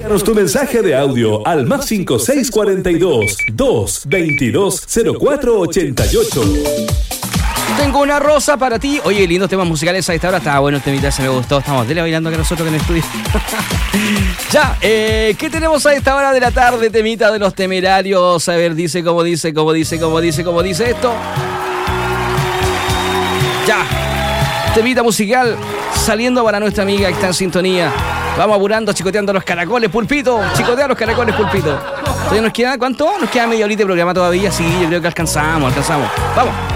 Tu mensaje de audio al más 5642 222 0488. Tengo una rosa para ti. Oye, lindos temas musicales a esta hora. Estaba bueno el temita, se me gustó. Estamos bailando que nosotros que en el estudio. Ya, ¿qué tenemos a esta hora de la tarde? Temita de los Temerarios. A ver, dice cómo dice esto. Ya, temita musical saliendo para nuestra amiga que está en sintonía. Vamos apurando, chicoteando los caracoles, Pulpito. Chicotea los caracoles, Pulpito. Todavía nos queda, ¿cuánto? Nos queda media horita de programa todavía. Sí, yo creo que alcanzamos. Vamos.